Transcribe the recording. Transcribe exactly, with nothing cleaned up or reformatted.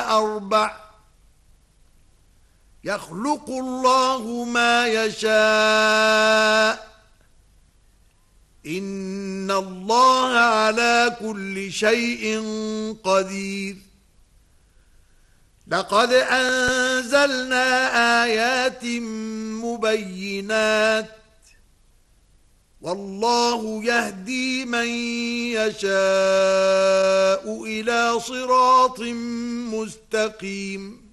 أربع يخلق الله ما يشاء إن الله على كل شيء قدير لقد أنزلنا آيات مبينات والله يهدي من يشاء إلى صراط مستقيم